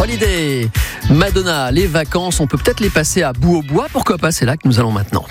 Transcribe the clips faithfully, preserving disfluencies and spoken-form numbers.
Holiday, Madonna, les vacances, on peut peut-être les passer à Boue-au-Bois, pourquoi pas, c'est là que nous allons maintenant.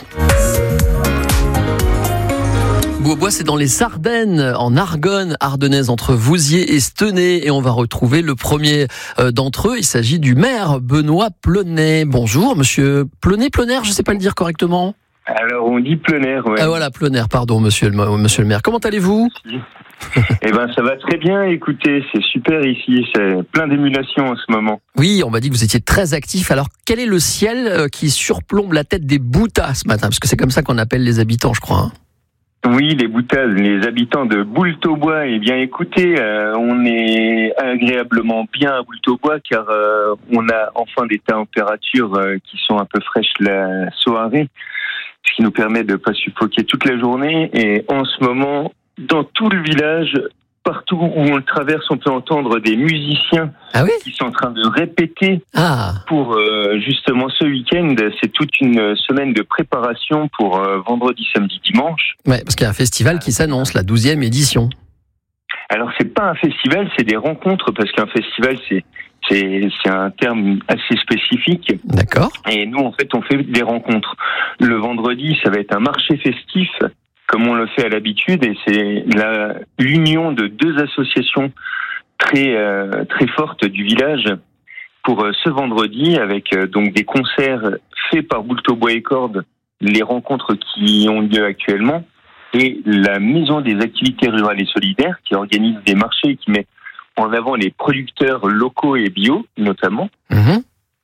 Boue-au-Bois, c'est dans les Ardennes, en Argonne ardennaise, entre Vouziers et Stenay, et on va retrouver le premier d'entre eux. Il s'agit du maire Benoît Plonnet. Bonjour, monsieur Plonnet, Plonner, je ne sais pas le dire correctement. Alors on dit Plonner, ouais. Ah voilà, Plonner, pardon, monsieur le, monsieur le maire. Comment allez-vous ? Eh ben ça va très bien, écoutez, c'est super ici, c'est plein d'émulation en ce moment. Oui, on m'a dit que vous étiez très actif. Alors quel est le ciel qui surplombe la tête des Boutas ce matin ? Parce que c'est comme ça qu'on appelle les habitants, je crois. Hein. Oui, les Boutas, les habitants de Boultaubois. Eh bien écoutez, euh, on est agréablement bien à Boultaubois car euh, on a enfin des températures euh, qui sont un peu fraîches la soirée, ce qui nous permet de ne pas suffoquer toute la journée. Et en ce moment, dans tout le village, partout où on le traverse, on peut entendre des musiciens ah oui qui sont en train de répéter ah. pour euh, justement ce week-end. C'est toute une semaine de préparation pour euh, vendredi, samedi, dimanche. Ouais, parce qu'il y a un festival qui s'annonce, la douzième édition. Alors c'est pas un festival, c'est des rencontres, parce qu'un festival c'est c'est c'est un terme assez spécifique. D'accord. Et nous en fait on fait des rencontres. Le vendredi, ça va être un marché festif, comme on le fait à l'habitude, et c'est la, l'union de deux associations très euh, très fortes du village pour euh, ce vendredi, avec euh, donc des concerts faits par Boultaubois et Cordes, les rencontres qui ont lieu actuellement, et la Maison des activités rurales et solidaires qui organise des marchés et qui met en avant les producteurs locaux et bio, notamment. Mmh.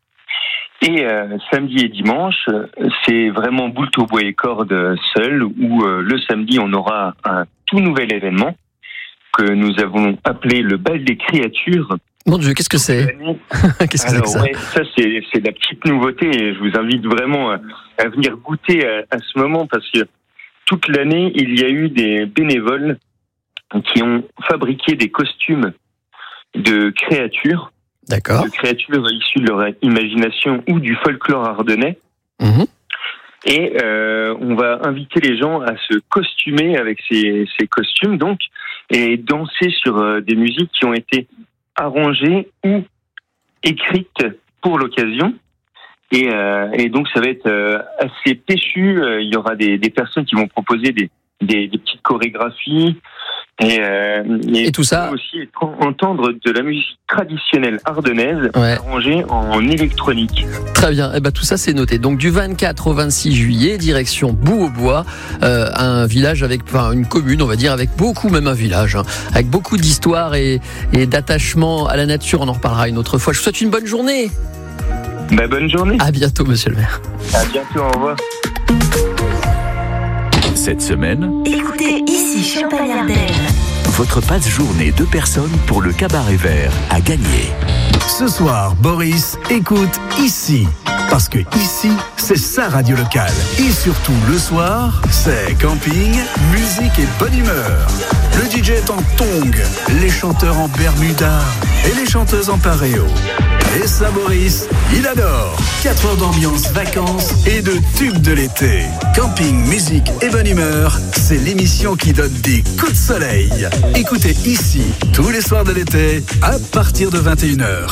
Et euh, samedi et dimanche, c'est vraiment Boultaubois et Cordes seul, où euh, le samedi, on aura un tout nouvel événement que nous avons appelé le bal des créatures. Mon Dieu, qu'est-ce que c'est ? Qu'est-ce que Alors, c'est que ça ? ouais, ça c'est, c'est la petite nouveauté, et je vous invite vraiment à, à venir goûter à, à ce moment, parce que toute l'année, il y a eu des bénévoles qui ont fabriqué des costumes de créatures. D'accord. De créatures issues de leur imagination ou du folklore ardennais. Mmh. Et euh, on va inviter les gens à se costumer avec ces, ces costumes, donc, et danser sur euh, des musiques qui ont été arrangées ou écrites pour l'occasion. Et, euh, et donc ça va être euh, assez péchu. Il y aura des, des personnes qui vont proposer des, des, des petites chorégraphies. Et, euh, et, et tout ça aussi entendre de la musique traditionnelle ardennaise, ouais, arrangée en électronique. Très bien, et ben tout ça c'est noté. Donc du vingt-quatre au vingt-six juillet, direction Boue-au-Bois, euh, un village avec, enfin une commune, on va dire, avec beaucoup, même un village, hein, avec beaucoup d'histoire et, et d'attachement à la nature. On en reparlera une autre fois. Je vous souhaite une bonne journée. Bah, bonne journée. À bientôt, monsieur le maire. À bientôt, au revoir. Cette semaine, écoutez ici Champagne-Ardenne. Votre passe-journée deux personnes pour le Cabaret Vert à gagner. Ce soir, Boris écoute ici. Parce que ici, c'est sa radio locale. Et surtout, le soir, c'est camping, musique et bonne humeur. Le D J est en tongs, les chanteurs en bermuda et les chanteuses en paréo. Et ça, Boris, il adore. quatre heures d'ambiance, vacances et de tubes de l'été. Camping, musique et bonne humeur, c'est l'émission qui donne des coups de soleil. Écoutez ici, tous les soirs de l'été, à partir de vingt et une heures.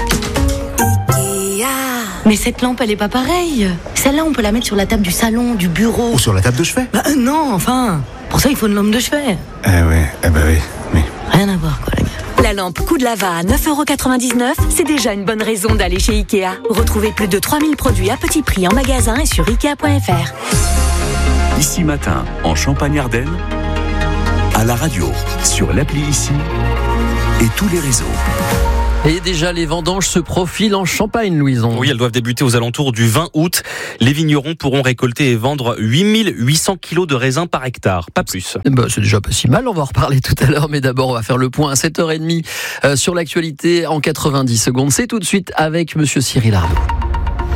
Mais cette lampe, elle est pas pareille. Celle-là, on peut la mettre sur la table du salon, du bureau. Ou sur la table de chevet. Bah euh, non, enfin. Pour ça, il faut une lampe de chevet. Eh ouais, eh bah oui, oui. Rien à voir, quoi, les gars. La lampe Coup de Lava à neuf euros quatre-vingt-dix-neuf, c'est déjà une bonne raison d'aller chez Ikea. Retrouvez plus de trois mille produits à petit prix en magasin et sur ikea point f r. Ici matin, en Champagne-Ardenne, à la radio, sur l'appli Ici et tous les réseaux. Et déjà, les vendanges se profilent en Champagne, Louison. Oui, elles doivent débuter aux alentours du vingt août. Les vignerons pourront récolter et vendre huit mille huit cents kilos de raisins par hectare, pas plus. Bah, c'est déjà pas si mal, on va en reparler tout à l'heure, mais d'abord, on va faire le point à sept heures trente euh, sur l'actualité en quatre-vingt-dix secondes. C'est tout de suite avec monsieur Cyril Arnaud.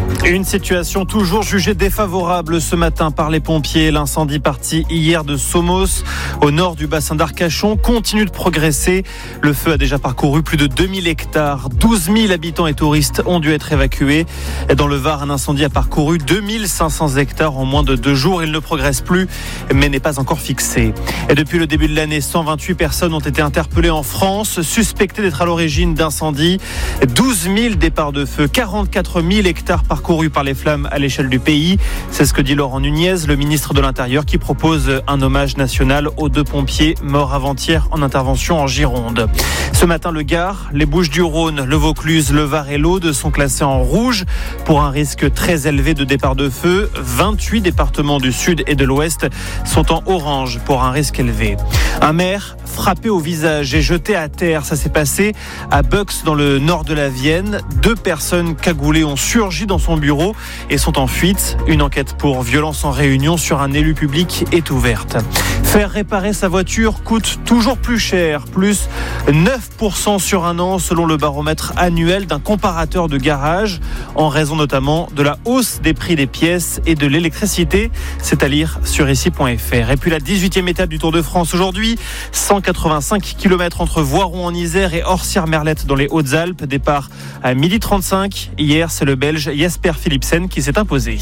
Une situation toujours jugée défavorable ce matin par les pompiers. L'incendie parti hier de Somos, au nord du bassin d'Arcachon, continue de progresser. Le feu a déjà parcouru plus de deux mille hectares. douze mille habitants et touristes ont dû être évacués. Dans le Var, un incendie a parcouru deux mille cinq cents hectares en moins de deux jours. Il ne progresse plus, mais n'est pas encore fixé. Et depuis le début de l'année, cent vingt-huit personnes ont été interpellées en France, suspectées d'être à l'origine d'incendies. douze mille départs de feu, quarante-quatre mille hectares parcourus par les flammes à l'échelle du pays. C'est ce que dit Laurent Nunez, le ministre de l'Intérieur, qui propose un hommage national aux deux pompiers morts avant-hier en intervention en Gironde. Ce matin, le Gard, les Bouches-du-Rhône, le Vaucluse, le Var et l'Aude sont classés en rouge pour un risque très élevé de départ de feu. vingt-huit départements du sud et de l'ouest sont en orange pour un risque élevé. Un maire frappé au visage et jeté à terre, ça s'est passé à Bux dans le nord de la Vienne. Deux personnes cagoulées ont surgi dans son bureau et sont en fuite. Une enquête pour violence en réunion sur un élu public est ouverte. Faire réparer sa voiture coûte toujours plus cher, plus neuf pour cent sur un an selon le baromètre annuel d'un comparateur de garage, en raison notamment de la hausse des prix des pièces et de l'électricité. C'est à lire sur ici point f r. Et puis la dix-huitième étape du Tour de France aujourd'hui, cent quatre-vingt-cinq kilomètres entre Voiron en Isère et Orsières-Merlette dans les Hautes-Alpes. Départ à midi trente-cinq. Hier, c'est le Belge Jesper Philipsen qui s'est imposé.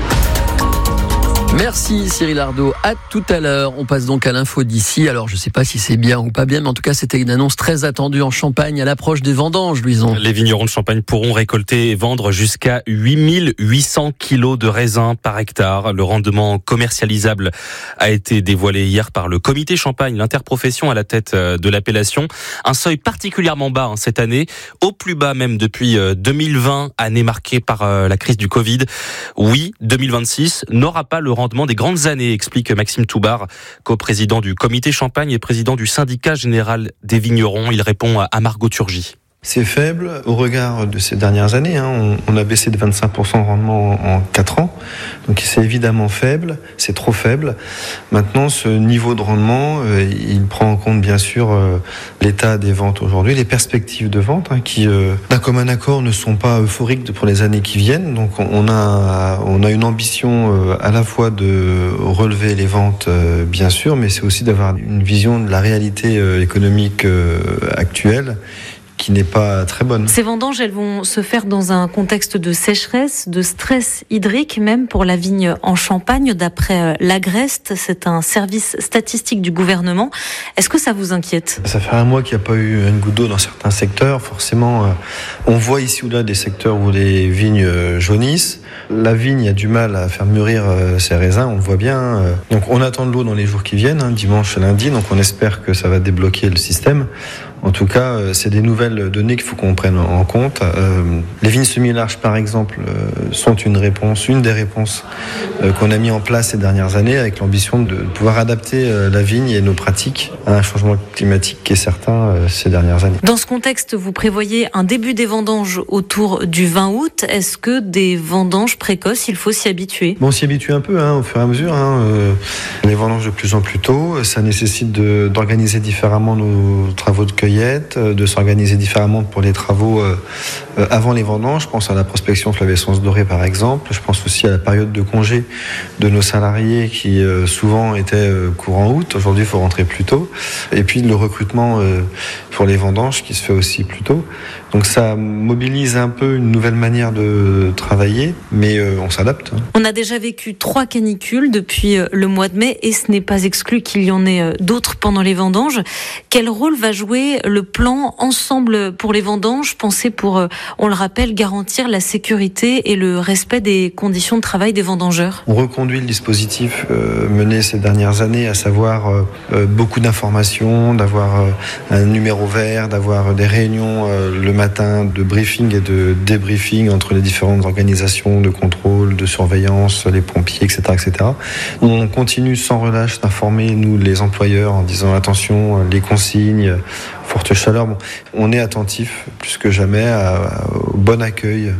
Merci Cyril Ardo, à tout à l'heure. On passe donc à l'info d'ici. Alors je ne sais pas si c'est bien ou pas bien, mais en tout cas c'était une annonce très attendue en Champagne à l'approche des vendanges, Louison. Les vignerons de Champagne pourront récolter et vendre jusqu'à huit mille huit cents kilos de raisins par hectare. Le rendement commercialisable a été dévoilé hier par le comité Champagne, l'interprofession à la tête de l'appellation. Un seuil particulièrement bas hein, cette année, au plus bas même depuis deux mille vingt, année marquée par la crise du Covid. Oui, deux mille vingt-six n'aura pas le rendement des grandes années, explique Maxime Toubar, co-président du comité Champagne et président du syndicat général des vignerons. Il répond à Margot Turgy. C'est faible au regard de ces dernières années. Hein. On, on a baissé de vingt-cinq pour cent de rendement en, en quatre ans. Donc c'est évidemment faible, c'est trop faible. Maintenant, ce niveau de rendement, euh, il prend en compte bien sûr euh, l'état des ventes aujourd'hui, les perspectives de vente hein, qui, euh, d'un commun accord, ne sont pas euphoriques pour les années qui viennent. Donc on a, on a une ambition euh, à la fois de relever les ventes, euh, bien sûr, mais c'est aussi d'avoir une vision de la réalité euh, économique euh, actuelle, qui n'est pas très bonne. Ces vendanges, elles vont se faire dans un contexte de sécheresse, de stress hydrique, même pour la vigne en Champagne, d'après l'Agreste. C'est un service statistique du gouvernement. Est-ce que ça vous inquiète ? Ça fait un mois qu'il n'y a pas eu une goutte d'eau dans certains secteurs. Forcément, on voit ici ou là des secteurs où les vignes jaunissent. La vigne a du mal à faire mûrir ses raisins, on le voit bien. Donc on attend de l'eau dans les jours qui viennent, hein, dimanche et lundi, donc on espère que ça va débloquer le système. En tout cas, c'est des nouvelles données qu'il faut qu'on prenne en compte. Euh, les vignes semi-larges, par exemple, euh, sont une réponse, une des réponses euh, qu'on a mis en place ces dernières années, avec l'ambition de pouvoir adapter euh, la vigne et nos pratiques à un changement climatique qui est certain euh, ces dernières années. Dans ce contexte, vous prévoyez un début des vendanges autour du vingt août. Est-ce que des vendanges précoces, il faut s'y habituer ? Bon, on s'y habitue un peu, hein, au fur et à mesure. Hein, euh, les vendanges de plus en plus tôt, ça nécessite de, d'organiser différemment nos travaux de cueillette, de s'organiser différemment pour les travaux euh, avant les vendanges. Je pense à la prospection flavescence dorée par exemple. Je pense aussi à la période de congé de nos salariés qui euh, souvent étaient euh, courant août. Aujourd'hui, il faut rentrer plus tôt. Et puis le recrutement euh, pour les vendanges qui se fait aussi plus tôt. Donc ça mobilise un peu une nouvelle manière de travailler, mais euh, on s'adapte. On a déjà vécu trois canicules depuis le mois de mai et ce n'est pas exclu qu'il y en ait d'autres pendant les vendanges. Quel rôle va jouer le plan Ensemble pour les vendanges, pensé pour, on le rappelle, garantir la sécurité et le respect des conditions de travail des vendangeurs ? On reconduit le dispositif euh, mené ces dernières années, à savoir euh, beaucoup d'informations, d'avoir euh, un numéro vert, d'avoir des réunions euh, le matin de briefing et de débriefing entre les différentes organisations de contrôle, de surveillance, les pompiers, et cetera, et cetera. On continue sans relâche d'informer, nous, les employeurs, en disant attention, les consignes, forte chaleur. Bon, on est attentif plus que jamais à, à, au bon accueil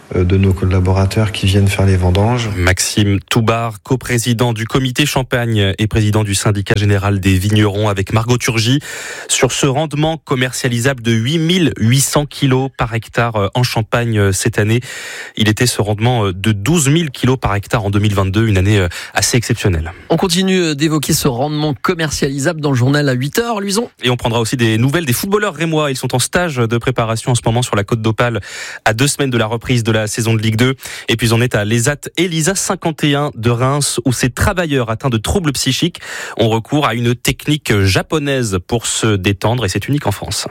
de nos collaborateurs qui viennent faire les vendanges. Maxime Toubar, coprésident du comité Champagne et président du syndicat général des vignerons avec Margot Turgy, sur ce rendement commercialisable de huit mille huit cents kilos par hectare en Champagne cette année. Il était ce rendement de douze mille kilos par hectare en deux mille vingt-deux, une année assez exceptionnelle. On continue d'évoquer ce rendement commercialisable dans le journal à huit heures, Luison. Et on prendra aussi des nouvelles des footballeurs rémois. Ils sont en stage de préparation en ce moment sur la Côte d'Opale, à deux semaines de la reprise de la saison de Ligue deux. Et puis on est à l'E S A T Elisa cinquante et un de Reims, où ces travailleurs atteints de troubles psychiques ont recours à une technique japonaise pour se détendre, et c'est unique en France.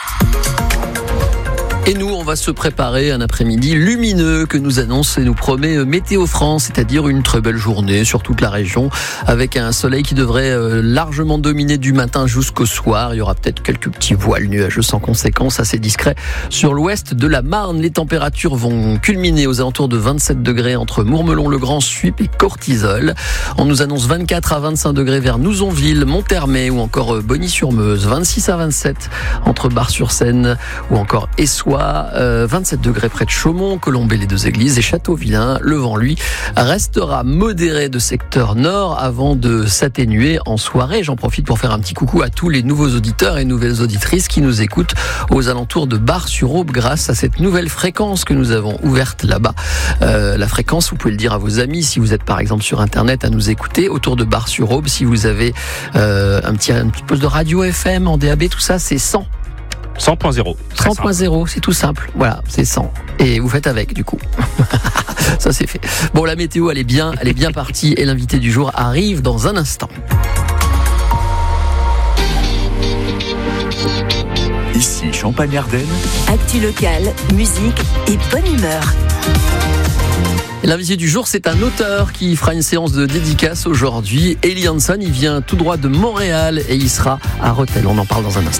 Et nous, on va se préparer un après-midi lumineux que nous annonce et nous promet Météo France, c'est-à-dire une très belle journée sur toute la région, avec un soleil qui devrait largement dominer du matin jusqu'au soir. Il y aura peut-être quelques petits voiles nuageux sans conséquence, assez discrets sur l'ouest de la Marne. Les températures vont culminer aux alentours de vingt-sept degrés entre Mourmelon-le-Grand, Suippes et Courtisolles. On nous annonce vingt-quatre à vingt-cinq degrés vers Nouzonville, Monthermé ou encore Bogny-sur-Meuse, vingt-six à vingt-sept entre Bar-sur-Seine ou encore Essoir. Euh, vingt-sept degrés près de Chaumont, Colombey les deux églises et Châteauvillain. Le vent, lui, restera modéré de secteur nord avant de s'atténuer en soirée. J'en profite pour faire un petit coucou à tous les nouveaux auditeurs et nouvelles auditrices qui nous écoutent aux alentours de Bar-sur-Aube grâce à cette nouvelle fréquence que nous avons ouverte là-bas. Euh, la fréquence, vous pouvez le dire à vos amis si vous êtes par exemple sur Internet à nous écouter autour de Bar-sur-Aube. Si vous avez euh, un petit, un petit poste de radio F M en D A B, tout ça, c'est cent. cent point zéro. cent point zéro, c'est tout simple. Voilà, c'est cent. Et vous faites avec, du coup. Ça, c'est fait. Bon, la météo, elle est bien, elle est bien partie. Et l'invité du jour arrive dans un instant. Ici, Champagne-Ardenne. Actu locale, musique et bonne humeur. Et l'invité du jour, c'est un auteur qui fera une séance de dédicace aujourd'hui. Eli Hanson, il vient tout droit de Montréal et il sera à Rethel. On en parle dans un instant.